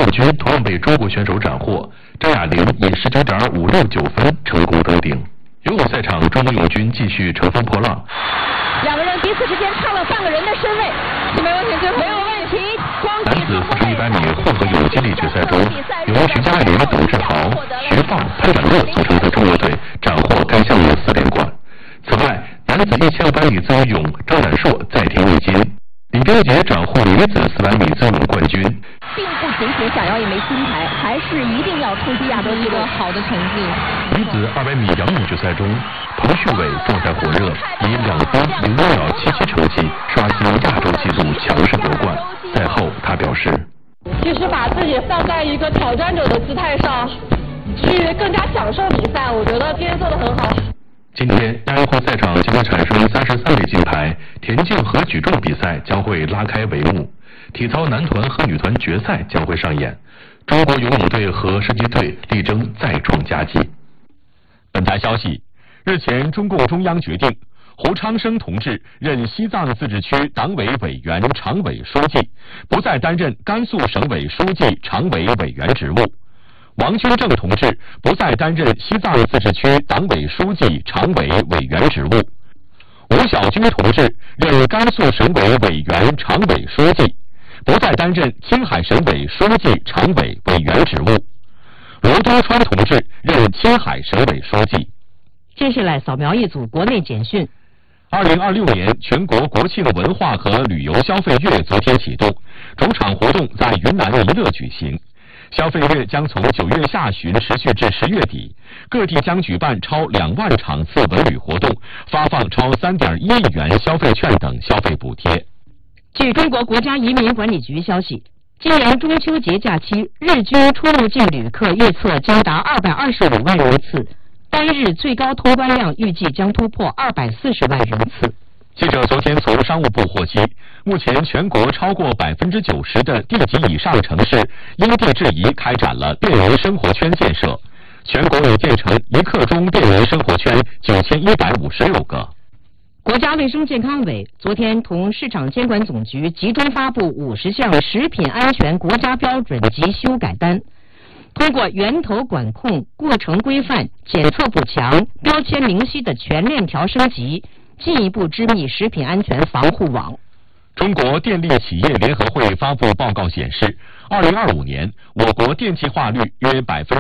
冠军同样被中国选手斩获，张雅玲以19.569分成功登顶。游泳赛场，中国泳军继续乘风破浪。 两个人彼此之间差了半个人的身位，没问题，没有问题。 男子4×100米混合泳接力决赛中，由徐嘉莹、董志豪、徐放、潘展乐组成的中国队斩获该项目4连冠。此外，男子1500米自由泳张冉硕再添一金，李冰洁斩获女子400米自由泳冠军。 并不仅仅想要一枚金牌，还是一定要冲击亚洲一个好的成绩。 女子200米仰泳决赛中，彭旭伟状态火热，以2分0秒77成绩刷新亚洲纪录，强势夺冠。赛后他表示， 其实把自己放在一个挑战者的姿态上，去更加享受比赛，我觉得今天做得很好。 今天亚运会赛场将会产生33枚金牌，田径和举重比赛将会拉开帷幕，体操男团和女团决赛将会上演，中国游泳队和射击队力争再创佳绩。 本台消息，日前中共中央决定，胡昌生同志任西藏自治区党委委员、常委书记，不再担任甘肃省委书记、常委委员职务。王军正同志不再担任西藏自治区党委书记、常委委员职务。吴晓军同志任甘肃省委委员、常委书记，不再担任青海省委书记、常委委员职务。罗东川同志任青海省委书记。 接下来扫描一组国内简讯。 2026年全国国庆文化和旅游消费月昨天启动，主场活动在云南宜乐举行。消费月将从9月下旬持续至10月底，各地将举办超2万场次文旅活动，发放超3.1亿元消费券等消费补贴。 据中国国家移民管理局消息，今年中秋节假期日均出入境旅客预测将达225万人次，单日最高通关量预计将突破240万人次。 记者昨天从商务部获悉，目前全国超过90%的地级以上城市因地制宜开展了便民生活圈建设，全国已建成1刻钟便民生活圈9156个。 国家卫生健康委昨天同市场监管总局集中发布50项食品安全国家标准及修改单，通过源头管控、过程规范、检测补强、标签明晰的全链条升级，进一步织密食品安全防护网。 中国电力企业联合会发布报告显示，2025年我国电气化率约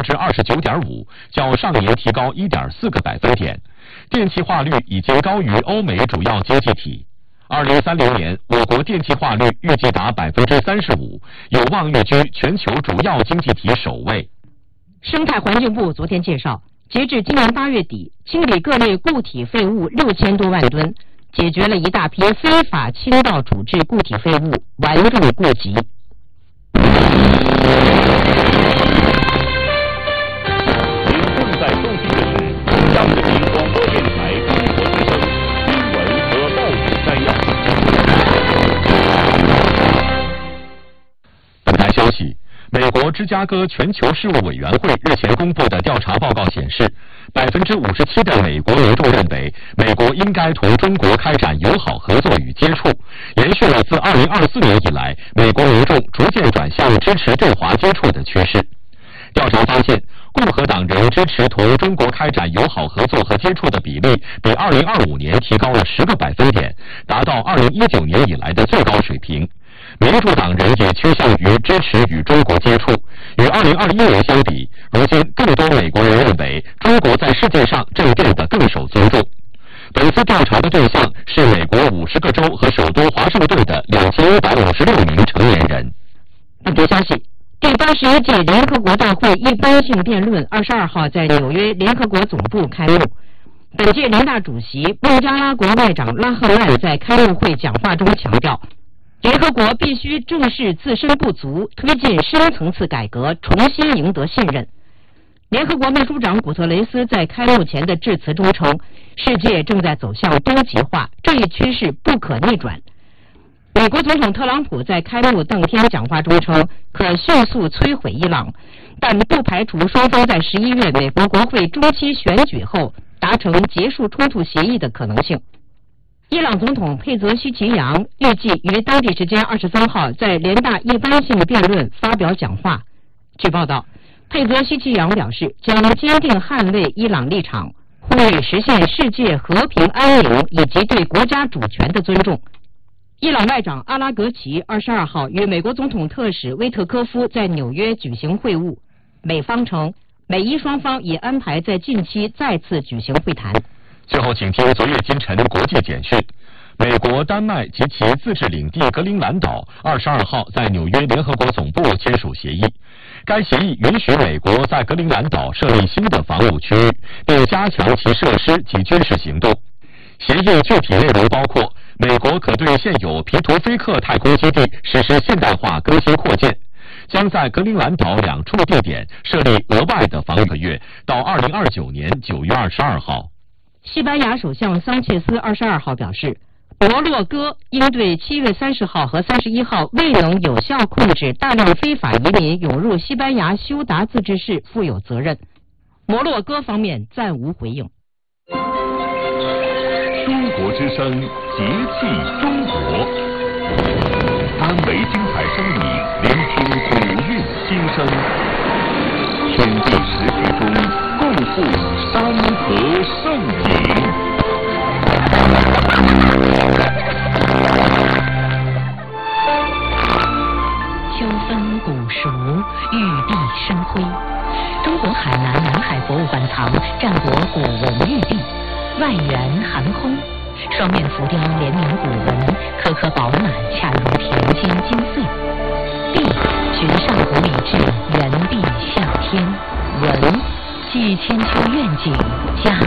29.5%，较上年提高1.4个百分点，电气化率已经高于欧美主要经济体。2030年，我国电气化率预计达35%，有望跃居全球主要经济体首位。 生态环境部昨天介绍，截至今年8月底，清理各类固体废物6000多万吨，解决了一大批非法倾倒处置固体废物，顽重过急。 您正在收听的是中央人民广播电台中国之声新闻和报纸摘要。 本台消息，美国芝加哥全球事务委员会日前公布的调查报告显示，57%的美国民众认为美国应该同中国开展友好合作与接触，延续了自2024年以来美国民众逐渐转向支持对华接触的趋势。调查发现，共和党人支持同中国开展友好合作和接触的比例比2025年提高了10个百分点，达到2019年以来的最高水平。民主党人也趋向于支持与中国接触，与2021年相比，如今更多美国人认为中国在世界上正变得更受尊重。本次调查的对象是美国50个州和首都华盛顿的2156名成年人。 本节消息，第81届联合国大会一般性辩论22号在纽约联合国总部开幕。本届联大主席孟加拉国外长拉赫曼在开幕会讲话中强调，联合国必须正视自身不足，推进深层次改革，重新赢得信任。联合国秘书长古特雷斯在开幕前的致辞中称，世界正在走向多极化，这一趋势不可逆转。美国总统特朗普在开幕当天讲话中称，可迅速摧毁伊朗，但不排除双方在11月美国国会中期选举后达成结束冲突协议的可能性。伊朗总统佩泽西奇扬预计于当地时间23号在联大一般性辩论发表讲话， 据报道，佩泽西奇扬表示将坚定捍卫伊朗立场，呼吁实现世界和平安宁以及对国家主权的尊重。伊朗外长阿拉格齐22号与美国总统特使威特科夫在纽约举行会晤，美方称美伊双方已安排在近期再次举行会谈。 最后，请听昨夜今晨国际简讯。美国、丹麦及其自治领地格陵兰岛22号在纽约联合国总部签署协议。该协议允许美国在格陵兰岛设立新的防务区域，并加强其设施及军事行动。协议具体内容包括，美国可对现有皮图菲克太空基地实施现代化更新扩建，将在格陵兰岛2处地点设立额外的防御月，到2029年9月22号。 西班牙首相桑切斯22号表示，摩洛哥应对7月30号和31号未能有效控制大量非法移民涌入西班牙休达自治市负有责任。摩洛哥方面暂无回应。 中国之声，节气中国，耽美精彩声意，聆听古韵心声。天地十节中，共赴山河盛景。 秋分古熟，玉璧生辉。中国海南南海博物馆藏战国古文玉璧，外圆含空，双面浮雕联名古文，颗颗饱满，恰如田间金穗。璧寻上古礼制，圆璧向天。文寄千秋愿景，家